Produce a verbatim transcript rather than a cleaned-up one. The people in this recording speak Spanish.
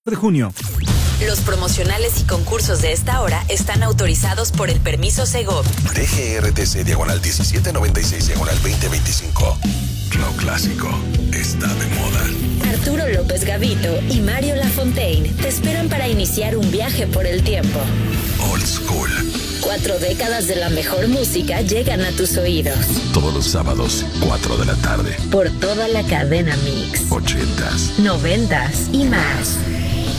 de junio. Los promocionales y concursos de esta hora están autorizados por el permiso Segov. D G R T C diagonal diecisiete noventa y seis diagonal veinte veinticinco. Lo clásico está de moda. Arturo López Gavito y Mario Lafontaine te esperan para iniciar un viaje por el tiempo. Old School. Cuatro décadas de la mejor música llegan a tus oídos. Todos los sábados, cuatro de la tarde. Por toda la cadena Mix. Ochentas. Noventas y más.